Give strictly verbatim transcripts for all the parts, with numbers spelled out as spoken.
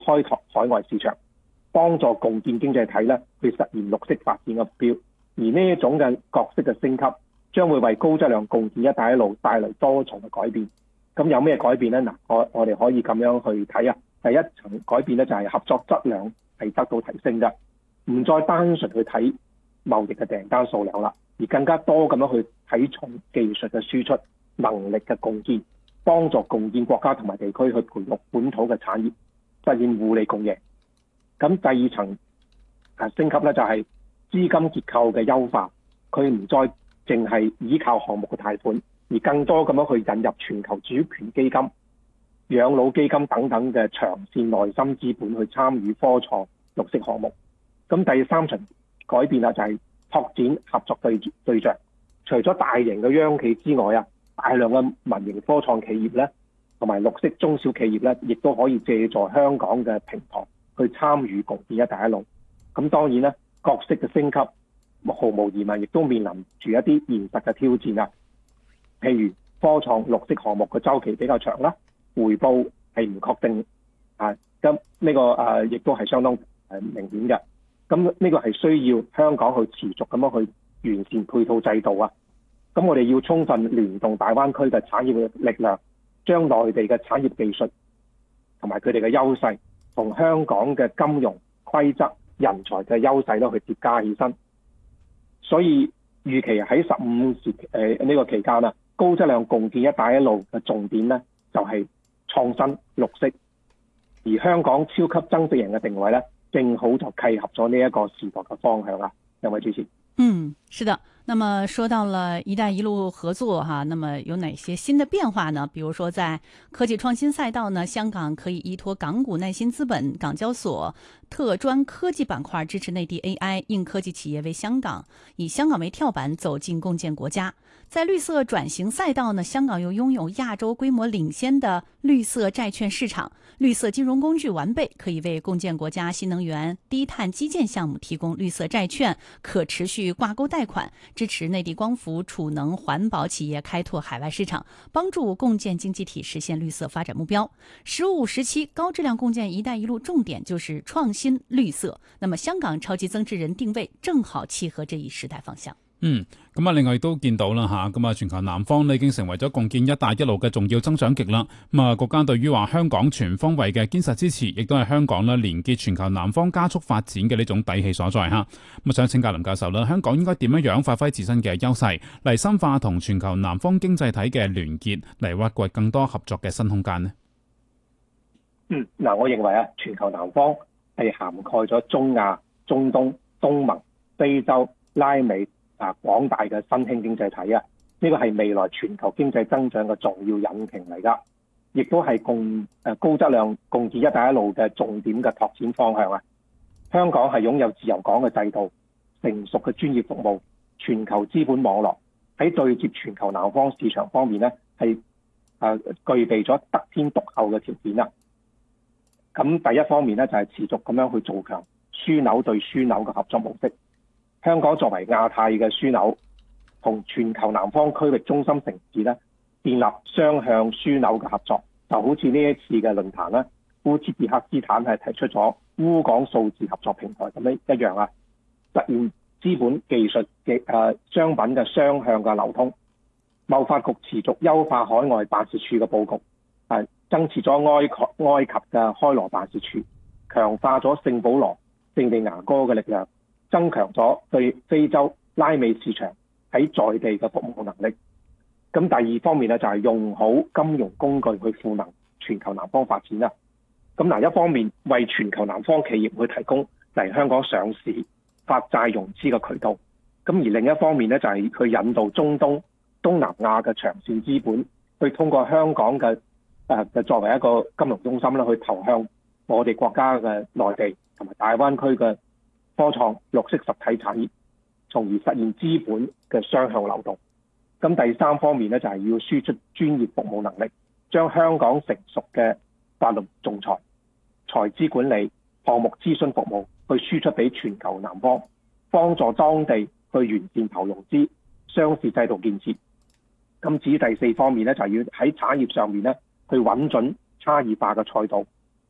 開拓海外市場，幫助共建經濟體咧去實現綠色發展嘅目標。而呢一種嘅角色嘅升級，將會為高質量共建一帶一路帶來多重嘅改變。咁有咩改變呢？嗱，我我哋可以咁樣去睇啊。第一層改變咧就係合作質量係得到提升嘅，唔再單純去睇貿易嘅訂單數量啦，而更加多咁樣去睇重技術嘅輸出、能力嘅共建，幫助共建國家同埋地區去培育本土嘅產業，實現互利共贏。咁第二層啊升級咧就係資金結構嘅優化，佢唔再淨係依靠項目嘅貸款，而更多咁樣去引入全球主權基金、養老基金等等嘅長線內心資本去參與科創綠色項目。咁第三層改變啊，就係拓展合作對對象，除咗大型嘅央企之外啊，大量嘅民營科創企業咧，同埋綠色中小企業咧，亦都可以借助香港嘅平台去參與共建一帶一路。咁當然咧，角色嘅升級，毫無疑問亦都面臨住一啲現實嘅挑戰啊。譬如科創綠色項目嘅週期比較長啦，回報係唔確定啊。咁呢個啊，亦都係相當誒明顯嘅。咁呢個係需要香港去持續咁樣去完善配套制度啊。咁我哋要充分聯動大灣區嘅產業嘅力量，將內地嘅產業技術同埋佢哋嘅優勢，同香港嘅金融規則、人才嘅優勢都去疊加起身。所以預期喺十五時誒呢個期間啊，高質量共建一帶一路嘅重點咧，就係創新綠色，而香港超級增值型嘅定位咧，正好就契合咗呢一個時代嘅方向啦。兩位主持。 嗯，是的。那麼說到了一帶一路合作哈，那麼有哪些新的變化呢？比如說在科技創新賽道呢，香港可以依託港股耐新資本、港交所特專科技板塊支持內地 A I 硬科技企業為香港，以香港為跳板走進共建國家。在綠色轉型賽道呢，香港又擁有亞洲規模領先的綠色債券市場，綠色金融工具完備，可以為共建國家新能源、低碳基建項目提供綠色債券、可持續掛鈎貸款，支持內地光伏、儲能、環保企業開拓海外市場，幫助共建經濟體實現綠色發展目標。十五時期高質量共建一帶一路重點就是創新綠色，那麼香港超級增值人定位正好契合這一時代方向。 嗯，咁啊，另外亦都見到啦吓，咁啊，全球南方呢已經成為咗共建一帶一路嘅重要增長極啦。咁啊，國家對於話香港全方位嘅堅實支持，亦都係香港咧連結全球南方加速發展嘅呢種底氣所在吓。咁啊，想請教林教授啦，香港應該點樣樣發揮自身嘅優勢，嚟深化同全球南方經濟體嘅聯結，嚟挖掘更多合作嘅新空間呢？ 嗯，嗱，我認為啊，全球南方係涵蓋咗中亞、中東、東盟、非洲、拉美。啊！廣大嘅新興經濟體啊，呢個係未來全球經濟增長嘅重要引擎嚟㗎，亦都係共誒高質量共建一帶一路嘅重點嘅拓展方向啊。香港係擁有自由港嘅制度、成熟嘅專業服務、全球資本網絡，喺對接全球南方市場方面呢，係誒具備咗得天獨厚嘅條件啊。咁第一方面呢，就係持續咁樣去做強樞紐對樞紐嘅合作模式。香港作為亞太嘅樞紐，同全球南方區域中心城市咧，建立雙向樞紐嘅合作，就好似呢一次嘅論壇咧，烏茲別克斯坦係提出咗烏港數字合作平台咁樣一樣啊，實現資本技術嘅誒商品嘅雙向嘅流通。貿發局持續優化海外辦事處嘅佈局，係增設咗埃及埃及嘅開羅辦事處，強化咗聖保羅、聖地牙哥嘅力量。增強咗對非洲、拉美市場喺在，在地嘅服務能力。咁第二方面咧，就係用好金融工具去賦能全球南方發展啦。咁嗱，一方面為全球南方企業去提供嚟香港上市、發債融資嘅渠道。咁而另一方面咧，就係去引導中東、東南亞嘅長線資本，去通過香港嘅誒嘅作為一個金融中心啦，去投向我哋國家嘅內地同埋大灣區嘅科創綠色實體產業，從而實現資本嘅雙向流動。咁第三方面咧，就係要輸出專業服務能力，將香港成熟嘅法律仲裁、財資管理、項目諮詢服務去輸出俾全球南方，幫助當地去完善投融資、上市制度建設。咁至於第四方面咧，就係要喺產業上面咧去揾準差異化嘅賽道，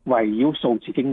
圍繞數字經